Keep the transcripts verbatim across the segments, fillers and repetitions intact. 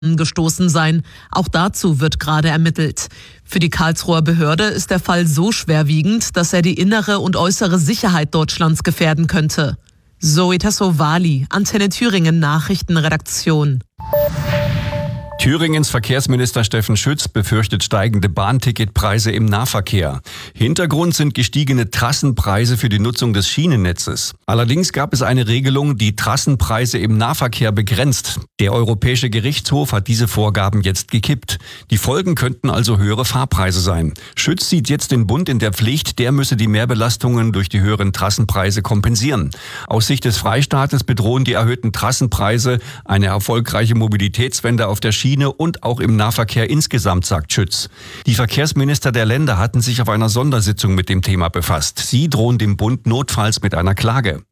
gestoßen sein. Auch dazu wird gerade ermittelt. Für die Karlsruher Behörde ist der Fall so schwerwiegend, dass er die innere und äußere Sicherheit Deutschlands gefährden könnte. Zoe Tassovali, Antenne Thüringen Nachrichtenredaktion. Thüringens Verkehrsminister Steffen Schütz befürchtet steigende Bahnticketpreise im Nahverkehr. Hintergrund sind gestiegene Trassenpreise für die Nutzung des Schienennetzes. Allerdings gab es eine Regelung, die Trassenpreise im Nahverkehr begrenzt. Der Europäische Gerichtshof hat diese Vorgaben jetzt gekippt. Die Folgen könnten also höhere Fahrpreise sein. Schütz sieht jetzt den Bund in der Pflicht, der müsse die Mehrbelastungen durch die höheren Trassenpreise kompensieren. Aus Sicht des Freistaates bedrohen die erhöhten Trassenpreise eine erfolgreiche Mobilitätswende auf der Schiene und auch im Nahverkehr insgesamt, sagt Schütz. Die Verkehrsminister der Länder hatten sich auf einer Sondersitzung mit dem Thema befasst. Sie drohen dem Bund notfalls mit einer Klage.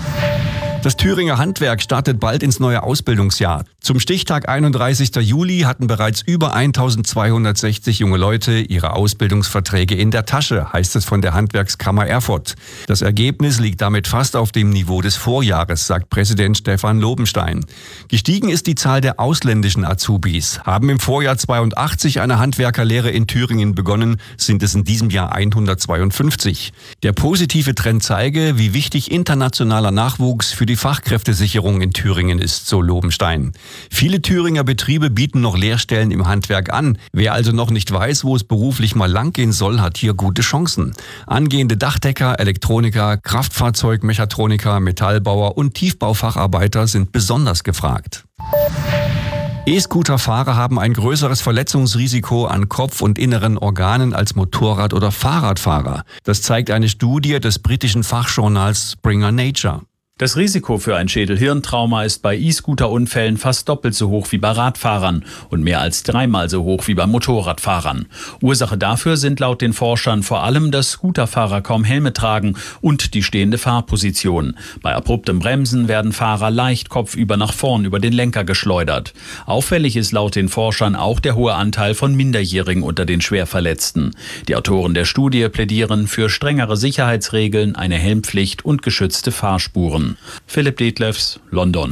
Das Thüringer Handwerk startet bald ins neue Ausbildungsjahr. Zum Stichtag einunddreißigsten Juli hatten bereits über eintausendzweihundertsechzig junge Leute ihre Ausbildungsverträge in der Tasche, heißt es von der Handwerkskammer Erfurt. Das Ergebnis liegt damit fast auf dem Niveau des Vorjahres, sagt Präsident Stefan Lobenstein. Gestiegen ist die Zahl der ausländischen Azubis. Haben im Vorjahr zweiundachtzig eine Handwerkerlehre in Thüringen begonnen, sind es in diesem Jahr hundertzweiundfünfzig. Der positive Trend zeige, wie wichtig internationaler Nachwuchs für die Fachkräftesicherung in Thüringen ist, so Lobenstein. Viele Thüringer Betriebe bieten noch Lehrstellen im Handwerk an. Wer also noch nicht weiß, wo es beruflich mal langgehen soll, hat hier gute Chancen. Angehende Dachdecker, Elektroniker, Kraftfahrzeugmechatroniker, Metallbauer und Tiefbaufacharbeiter sind besonders gefragt. E-Scooter-Fahrer haben ein größeres Verletzungsrisiko an Kopf- und inneren Organen als Motorrad- oder Fahrradfahrer. Das zeigt eine Studie des britischen Fachjournals Springer Nature. Das Risiko für ein Schädel-Hirntrauma ist bei E-Scooter-Unfällen fast doppelt so hoch wie bei Radfahrern und mehr als dreimal so hoch wie bei Motorradfahrern. Ursache dafür sind laut den Forschern vor allem, dass Scooterfahrer kaum Helme tragen und die stehende Fahrposition. Bei abruptem Bremsen werden Fahrer leicht kopfüber nach vorn über den Lenker geschleudert. Auffällig ist laut den Forschern auch der hohe Anteil von Minderjährigen unter den Schwerverletzten. Die Autoren der Studie plädieren für strengere Sicherheitsregeln, eine Helmpflicht und geschützte Fahrspuren. Philipp Detlefs, London.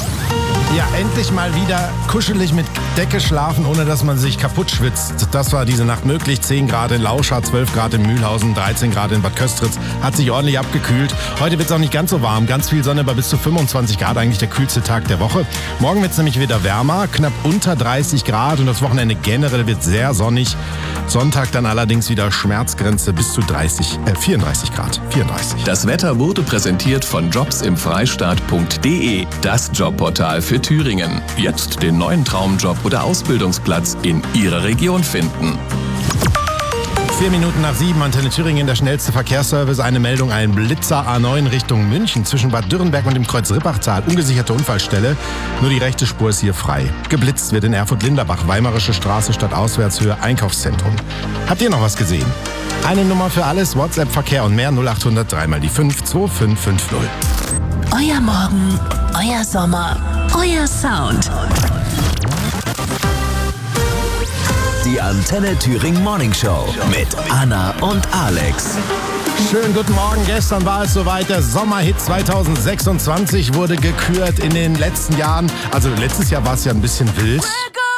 Ja, endlich mal wieder kuschelig mit Decke schlafen, ohne dass man sich kaputt schwitzt. Das war diese Nacht möglich. zehn Grad in Lauscha, zwölf Grad in Mühlhausen, dreizehn Grad in Bad Köstritz. Hat sich ordentlich abgekühlt. Heute wird es auch nicht ganz so warm. Ganz viel Sonne bei bis zu fünfundzwanzig Grad, eigentlich der kühlste Tag der Woche. Morgen wird es nämlich wieder wärmer, knapp unter dreißig Grad. Und das Wochenende generell wird sehr sonnig. Sonntag dann allerdings wieder Schmerzgrenze bis zu dreißig, äh, vierunddreißig Grad. vierunddreißig. Das Wetter wurde präsentiert von jobs im freistaat punkt de, das Jobportal für Thüringen. Jetzt den neuen Traumjob oder Ausbildungsplatz in Ihrer Region finden. Vier Minuten nach sieben, Antenne Thüringen, der schnellste Verkehrsservice. Eine Meldung, ein Blitzer A neun Richtung München zwischen Bad Dürrenberg und dem Kreuz Rippachtal. Ungesicherte Unfallstelle, nur die rechte Spur ist hier frei. Geblitzt wird in Erfurt-Linderbach, Weimarische Straße statt Auswärtshöhe, Einkaufszentrum. Habt ihr noch was gesehen? Eine Nummer für alles, WhatsApp, Verkehr und mehr, null acht hundert drei mal die fünf zwei fünf fünf null. Euer Morgen, euer Sommer, euer Sound. Die Antenne Thüringen Morning Show mit Anna und Alex. Schönen guten Morgen. Gestern war es soweit. Der Sommerhit zweitausendsechsundzwanzig wurde gekürt in den letzten Jahren. Also letztes Jahr war es ja ein bisschen wild.